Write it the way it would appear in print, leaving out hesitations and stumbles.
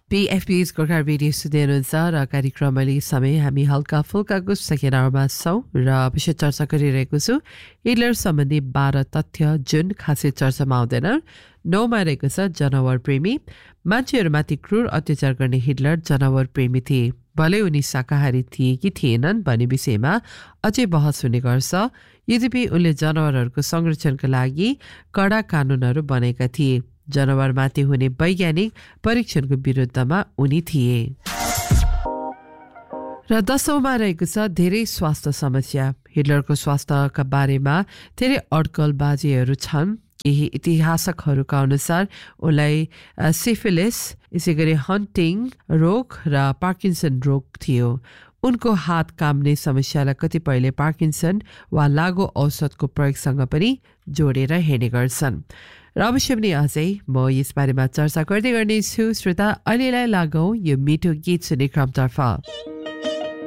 PFP's Gorkha radio सुन्नुहुन्छ र कार्यक्रम अहिले समय हामी हल्का फुल्काको सेकेन्ड आवरमा छौँ र विषय चर्चा गरिरहेको छु हिटलर सम्बन्धी 12 तथ्य जुन खासै चर्चामा आउँदैन। 9मा रहेको छ जनावर प्रेमी। मान्छेहरूमाथि क्रूर अत्याचार गर्ने हिटलर जनावर प्रेमी थिए। भले उनी शाकाहारी थिए कि थिएनन् भन्ने विषयमा अझै बहस हुने गर्छ। यद्यपि उनले जनावरहरूको संरक्षणका लागि कडा कानुनहरू बनाएका थिए। जनावरमाथि हुने वैज्ञानिक परीक्षणको विरुद्धमा उनी थिए। र 10औंमा रहेको छ धेरै स्वास्थ्य समस्या। हिटलरको स्वास्थ्यका बारेमा धेरै अड्कलबाजीहरू छन्। केही इतिहासकहरूका अनुसार उनलाई सिफिलिस, यसैगरी हन्टिङ रोग र पार्किन्सन रोग थियो। उनको हात काम्ने समस्यालाई कतिपयले पार्किन्सन वा लागु औषधको प्रयोगसँग पनि जोडेर हेर्ने गर्छन्। र अवश्य पनि अझै म यसबारेमा चर्चा गर्दै गर्नेछु। श्रोता, अहिलेलाई लागौँ यो मिठो गीत सुन्ने क्रमतर्फ।